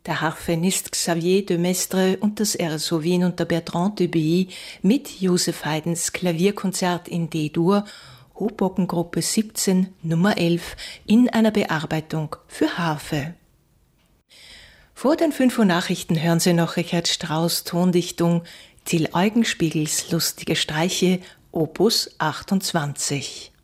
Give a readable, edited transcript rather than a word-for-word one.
Der Harfenist Xavier de Maistre und das RSO Wien unter Bertrand Dubuis mit Joseph Haydns Klavierkonzert in D-Dur, Hoboken-Gruppe 17, Nummer 11, in einer Bearbeitung für Harfe. Vor den 5 Uhr Nachrichten hören Sie noch Richard Strauss Tondichtung Till Eugenspiegels Lustige Streiche, Opus 28.